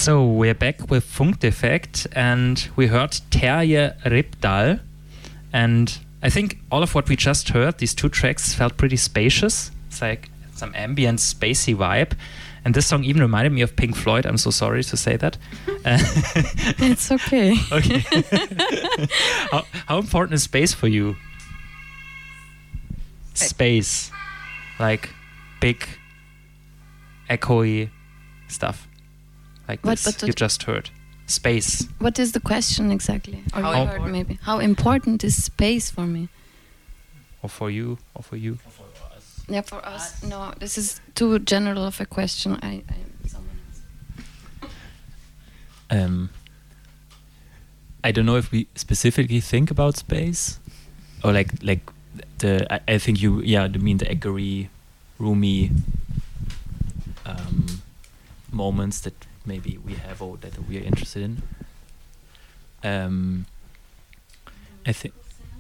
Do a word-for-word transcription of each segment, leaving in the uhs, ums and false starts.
So we're back with Funkdefekt, and we heard Terje Repdal, and I think all of what we just heard, these two tracks, felt pretty spacious. It's like some ambient, spacey vibe, and this song even reminded me of Pink Floyd. I'm so sorry to say that. It's okay. Okay. how, how important is space for you? Space, like big, echoey stuff. Like What- this what- you what- just heard. Space. What is the question exactly? Or How you heard important- maybe. How important is space for me? Or for you, or for you. Yeah, for us. No, this is too general of a question. I, I someone else. Um, I don't know if we specifically think about space, or like like the. I, I think you yeah. I mean the echoey, roomy um, moments that maybe we have or that we are interested in. Um, I think.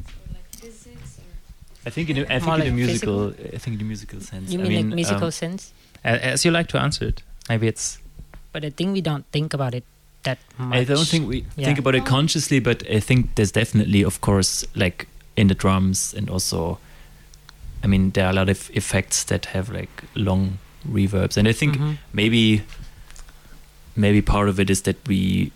I think in a, I think More in a like musical. physical? I think in a musical sense. You I mean, mean like musical um, sense? A- As you like to answer it. Maybe it's. But I think we don't think about it that much. I don't think we Yeah. think about it consciously, but I think there's definitely, of course, like in the drums, and also, I mean, there are a lot of effects that have like long reverbs, and I think Mhm. maybe, maybe part of it is that we,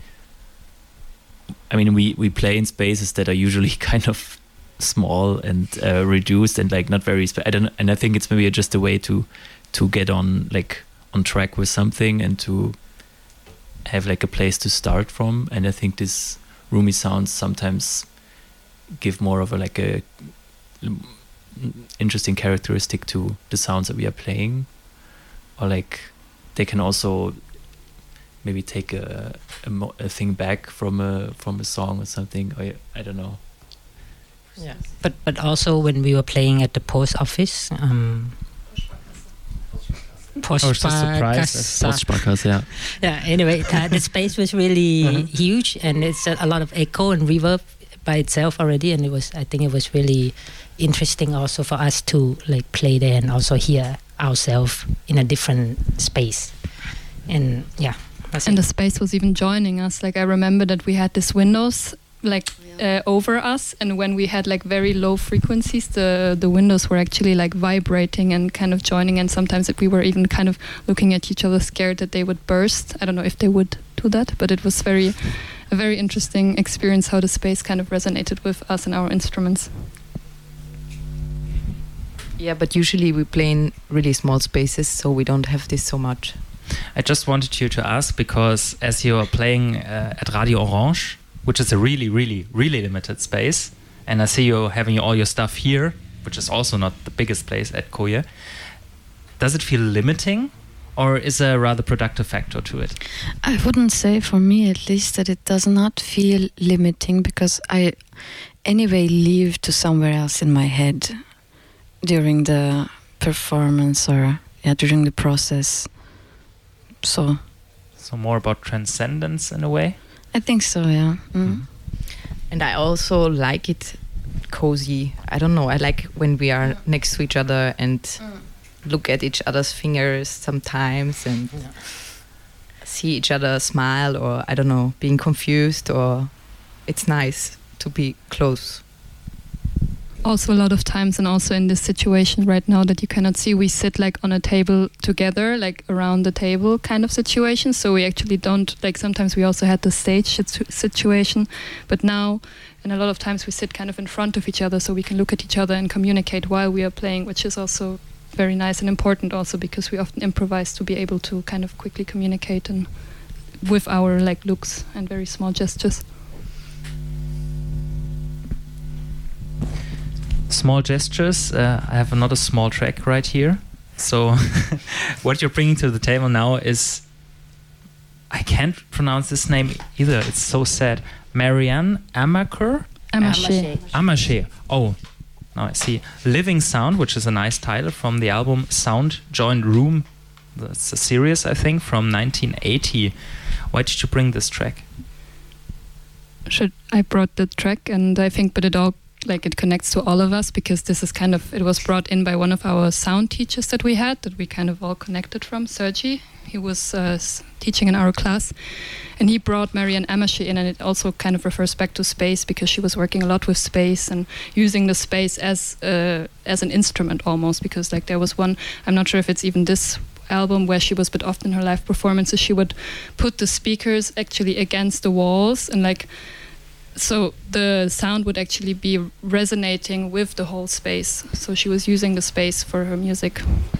I mean, we we play in spaces that are usually kind of small and uh, reduced and like not very. Sp- I don't, and I think it's maybe just a way to to get on like on track with something and to have like a place to start from. And I think this roomy sounds sometimes give more of a like a mm, interesting characteristic to the sounds that we are playing, or like they can also maybe take a a, mo- a thing back from a from a song or something, or I don't know. Yeah. But but also when we were playing at the post office, um, Oh, it's a surprise. Postsparkasse. yeah. Yeah. Anyway, uh, the space was really Uh-huh. huge, and it's a, a lot of echo and reverb by itself already. And it was, I think, it was really interesting also for us to like play there and also hear ourselves in a different space. And yeah, that's And it. the space was even joining us. Like I remember that we had these windows like uh, over us, and when we had like very low frequencies, the the windows were actually like vibrating and kind of joining, and sometimes we were even kind of looking at each other scared that they would burst. I don't know if they would do that, but it was very a very interesting experience how the space kind of resonated with us and our instruments. Yeah, but usually we play in really small spaces, so we don't have this so much. I just wanted you to ask because as you are playing uh, at Radio Orange, which is a really, really, really limited space, and I see you having all your stuff here, which is also not the biggest place at Koya, does it feel limiting, or is there a rather productive factor to it? I wouldn't say, for me at least, that it does not feel limiting, because I anyway leave to somewhere else in my head during the performance or yeah during the process. So So more about transcendence in a way? I think so, yeah. Mm. Mm-hmm. And I also like it cozy. I don't know. I like when we are next to each other and look at each other's fingers sometimes and Yeah. see each other smile, or I don't know, being confused, or it's nice to be close. Also a lot of times, and also in this situation right now that you cannot see, we sit like on a table together, like around the table kind of situation, so we actually don't, like sometimes we also had the stage situ- situation, but now, and a lot of times we sit kind of in front of each other so we can look at each other and communicate while we are playing, which is also very nice and important also, because we often improvise to be able to kind of quickly communicate and with our like looks and very small gestures. Small gestures. Uh, I have another small track right here. So what you're bringing to the table now is, I can't pronounce this name either. It's so sad. Marianne Amaker? Amaché. Amaché. Oh, now I see. Living Sound, which is a nice title from the album Sound Joined Room. That's a series, I think, from nineteen eighty. Why did you bring this track? Should I brought the track, and I think, but it all like it connects to all of us, because this is kind of, it was brought in by one of our sound teachers that we had, that we kind of all connected from, Sergi. He was uh, s- teaching in our class, and he brought Marianne Amerschi in, and it also kind of refers back to space because she was working a lot with space and using the space as uh, as an instrument almost. Because like there was one, I'm not sure if it's even this album where she was, but often in her live performances she would put the speakers actually against the walls, and like so the sound would actually be resonating with the whole space. So she was using the space for her music.